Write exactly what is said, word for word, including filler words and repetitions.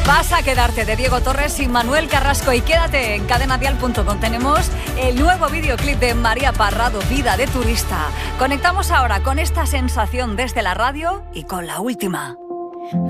Vas a quedarte de Diego Torres y Manuel Carrasco y quédate en cadena dial punto com. Tenemos el nuevo videoclip de María Parrado, Vida de Turista. Conectamos ahora con esta sensación desde la radio y con la última.